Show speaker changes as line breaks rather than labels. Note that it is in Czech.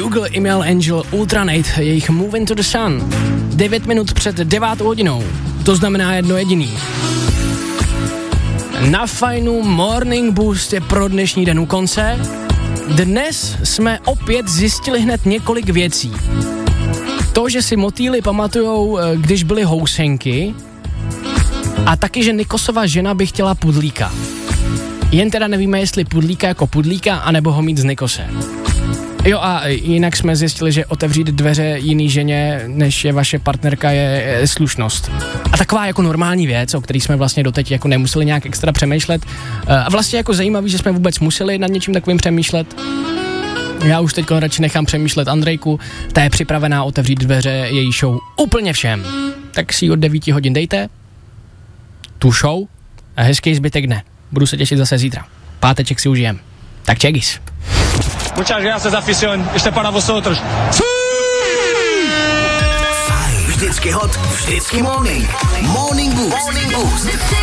Bugle, Email Angel, Ultranate, jejich Move into the Sun. 9 minut před 9 hodinou. To znamená jedno jediný. Na Fajnu Morning Boost je pro dnešní den u konce. Dnes jsme opět zjistili hned několik věcí. To, že si motýly pamatujou, když byly housenky, a taky, že Nikosova žena by chtěla pudlíka. Jen teda nevíme, jestli pudlíka jako pudlíka, anebo ho mít z Nikose. Jo, a jinak jsme zjistili, že otevřít dveře jiný ženě, než je vaše partnerka, je slušnost. A taková jako normální věc, o který jsme vlastně doteď jako nemuseli nějak extra přemýšlet. A vlastně jako zajímavý, že jsme vůbec museli nad něčím takovým přemýšlet. Já už teď radši nechám přemýšlet Andrejku, ta je připravená otevřít dveře její show úplně všem. Tak si od 9 hodin dejte tu show a hezký zbytek dne. Budu se těšit zase zítra. Páteček si užijem. Tak čegis.
Muchas gracias, afición. Ještě para vosotros.
Vždycky hot, vždycky morning. Morning Boost.